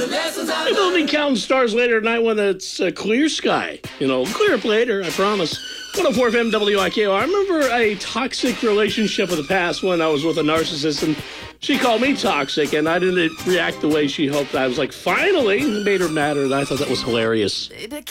Maybe we'll be counting stars later tonight when it's clear sky. Clear up later, I promise. 104 FM WIKO. I remember a toxic relationship of the past when I was with a narcissist, and she called me toxic, and I didn't react the way she hoped. I was like, finally, it made her mad, and I thought that was hilarious.